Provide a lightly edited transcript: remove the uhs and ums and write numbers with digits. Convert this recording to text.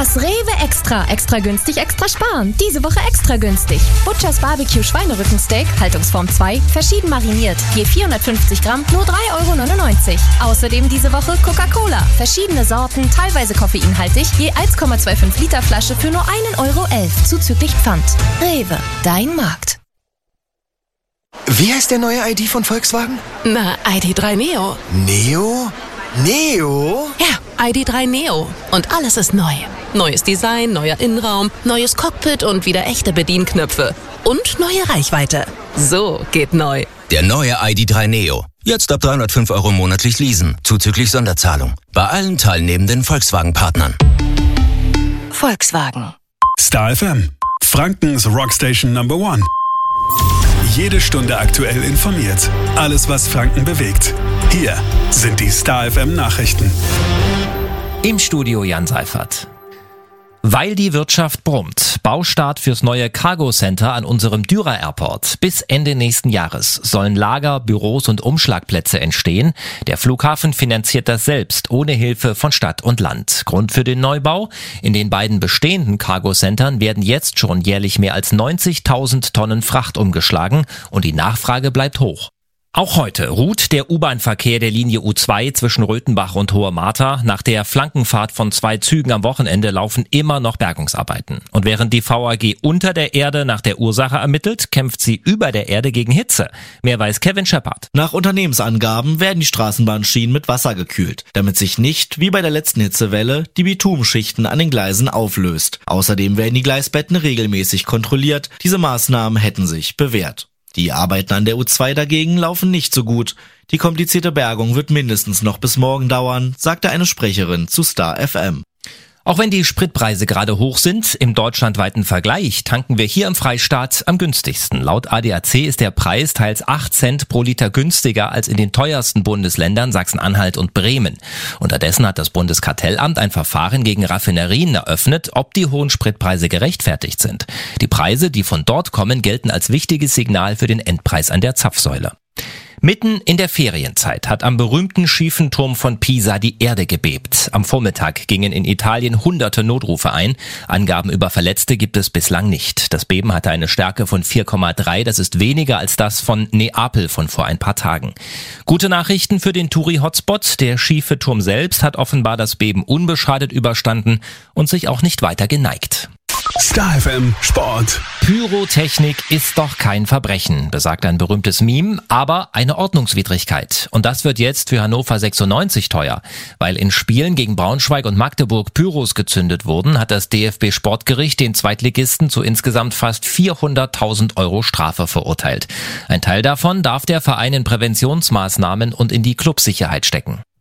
Das Rewe Extra. Extra günstig, extra sparen. Diese Woche extra günstig. Butchers Barbecue Schweinerückensteak, Haltungsform 2, verschieden mariniert. Je 450 Gramm, nur 3,99 €. Außerdem diese Woche Coca-Cola. Verschiedene Sorten, teilweise koffeinhaltig, je 1,25 Liter Flasche für nur 1,11 € zuzüglich Pfand. Rewe, dein Markt. Wie heißt der neue ID von Volkswagen? Na, ID.3 Neo. Neo? Neo? Ja, ID.3 Neo. Und alles ist neu. Neues Design, neuer Innenraum, neues Cockpit und wieder echte Bedienknöpfe. Und neue Reichweite. So geht neu. Der neue ID.3 Neo. Jetzt ab 305 € monatlich leasen, zuzüglich Sonderzahlung. Bei allen teilnehmenden Volkswagen-Partnern. Volkswagen. Star FM. Frankens Rockstation Number 1. Jede Stunde aktuell informiert. Alles, was Franken bewegt. Hier sind die Star FM Nachrichten. Im Studio Jan Seifert. Weil die Wirtschaft brummt. Baustart fürs neue Cargo Center an unserem Dürer Airport. Bis Ende nächsten Jahres sollen Lager, Büros und Umschlagplätze entstehen. Der Flughafen finanziert das selbst, ohne Hilfe von Stadt und Land. Grund für den Neubau? In den beiden bestehenden Cargo Centern werden jetzt schon jährlich mehr als 90.000 Tonnen Fracht umgeschlagen und die Nachfrage bleibt hoch. Auch heute ruht der U-Bahn-Verkehr der Linie U2 zwischen Röthenbach und Hohe Martha. Nach der Flankenfahrt von 2 Zügen am Wochenende laufen immer noch Bergungsarbeiten. Und während die VAG unter der Erde nach der Ursache ermittelt, kämpft sie über der Erde gegen Hitze. Mehr weiß Kevin Shepard. Nach Unternehmensangaben werden die Straßenbahnschienen mit Wasser gekühlt, damit sich nicht, wie bei der letzten Hitzewelle, die Bitumschichten an den Gleisen auflöst. Außerdem werden die Gleisbetten regelmäßig kontrolliert. Diese Maßnahmen hätten sich bewährt. Die Arbeiten an der U2 dagegen laufen nicht so gut. Die komplizierte Bergung wird mindestens noch bis morgen dauern, sagte eine Sprecherin zu Star FM. Auch wenn die Spritpreise gerade hoch sind, im deutschlandweiten Vergleich tanken wir hier im Freistaat am günstigsten. Laut ADAC ist der Preis teils 8 Cent pro Liter günstiger als in den teuersten Bundesländern Sachsen-Anhalt und Bremen. Unterdessen hat das Bundeskartellamt ein Verfahren gegen Raffinerien eröffnet, ob die hohen Spritpreise gerechtfertigt sind. Die Preise, die von dort kommen, gelten als wichtiges Signal für den Endpreis an der Zapfsäule. Mitten in der Ferienzeit hat am berühmten schiefen Turm von Pisa die Erde gebebt. Am Vormittag gingen in Italien hunderte Notrufe ein. Angaben über Verletzte gibt es bislang nicht. Das Beben hatte eine Stärke von 4,3. Das ist weniger als das von Neapel von vor ein paar Tagen. Gute Nachrichten für den Touri-Hotspot. Der schiefe Turm selbst hat offenbar das Beben unbeschadet überstanden und sich auch nicht weiter geneigt. Star FM Sport. Pyrotechnik ist doch kein Verbrechen, besagt ein berühmtes Meme, aber eine Ordnungswidrigkeit. Und das wird jetzt für Hannover 96 teuer. Weil in Spielen gegen Braunschweig und Magdeburg Pyros gezündet wurden, hat das DFB-Sportgericht den Zweitligisten zu insgesamt fast 400.000 € Strafe verurteilt. Ein Teil davon darf der Verein in Präventionsmaßnahmen und in die Clubsicherheit stecken.